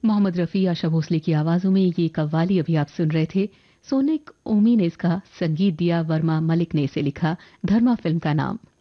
मोहम्मद रफ़ी, आशा भोसले की आवाज़ों में ये कव्वाली अभी आप सुन रहे थे। सोनिक ओमी ने इसका संगीत दिया, वर्मा मलिक ने इसे लिखा। धर्मा फिल्म का नाम।